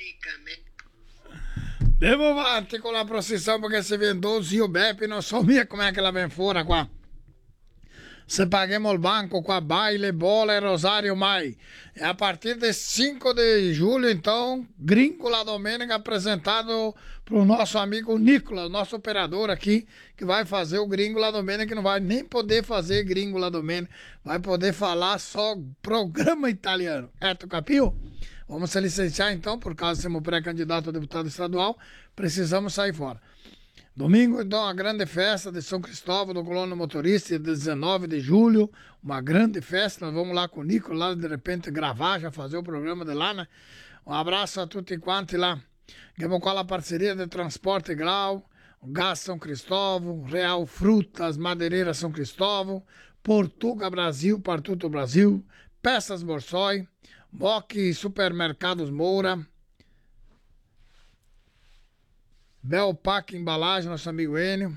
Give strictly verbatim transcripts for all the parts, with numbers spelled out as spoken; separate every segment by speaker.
Speaker 1: Devo avanti con la procissão, perché se vem doze o Beppe non so mica com'è che la ven fuori qua. Se paghiamo il banco qua, baile, bola e rosario mai. E a partir de cinco de julho, então, Gringo La Domenica apresentado para o nosso amigo Nicolas, nosso operador aqui, que vai fazer o Gringo La Domenica, que não vai nem poder fazer Gringo La Domenica, vai poder falar só programa italiano. É, tu capiu? Vamos se licenciar então, por causa de sermos pré-candidato a deputado estadual, precisamos sair fora. Domingo, então, a grande festa de São Cristóvão do Colônia Motorista, dezenove de julho, uma grande festa. Nós vamos lá com o Nico, lá de repente gravar, já fazer o programa de lá, né? Um abraço a tutti quanti lá. Abbiamo com a parceria de Transporte Grau, Gás São Cristóvão, Real Frutas, Madeireira São Cristóvão, Portuga Brasil, Partuto Brasil, Peças Borsoi, Moc Supermercados Moura, Belpac Embalagem, nosso amigo Enio.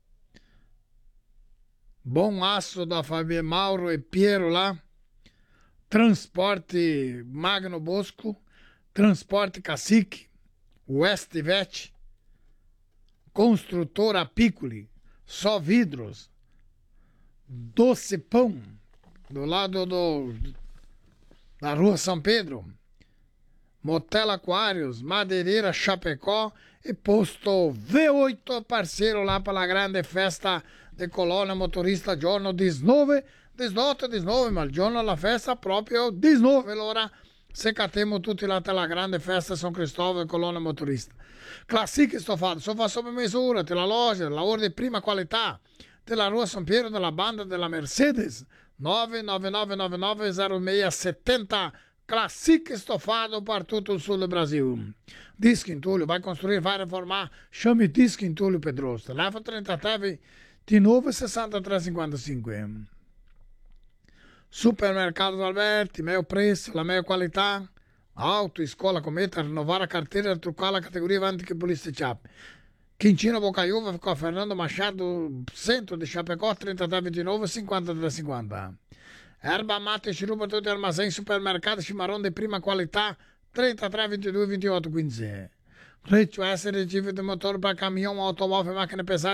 Speaker 1: Bom Aço da família Mauro e Piero lá. Transporte Magno Bosco. Transporte Cacique. Westvet. Construtora Piccoli. Só Vidros. Doce Pão. Do lado do, da Rua São Pedro. Motel Aquários. Madeireira Chapecó. E posto V oito, parceiro lá para a grande festa de Colônia Motorista, giorno diciannove, diciotto, diciannove, ma il giorno della festa proprio diciannove, allora se catemo tutti là per la grande festa São Cristóvão e Colônia Motorista. Classique Stofado, sofá sob misura, della loja, lavoro di prima qualità, della Rua São Pedro, della banda della Mercedes, nove nove nove nove nove zero sei sette zero. Classique Estofado para todo o sul do Brasil. Disque Entulho, vai construir, vai reformar. Chame Disque Entulho Pedroso. Telefone trinta e três, vinte sessenta e três cinquanta e cinco. Supermercados Alberti, meio preço, la meglio qualità. Auto, escola, cometa, rinnovare a carteira, truccare la categoria avanti che Polizia Ciape. Quintino Bocaiuva ficou Fernando Machado, centro de Chapecó, trinta e três, vinte e nove, cinquanta e três cinquanta. Erba mate, chiruba, tutti armazém, supermercado, chimarrão de prima qualità, trinta e três, vinte e due, vinte e otto, quindici. Riccio essere de motor para caminhão, automóvel, máquina pesada.